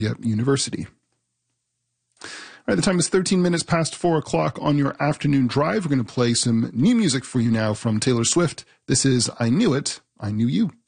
University. All right, the time is 13 minutes past 4 o'clock on your afternoon drive. We're going to play some new music for you now from Taylor Swift. This is I Knew It, I Knew You.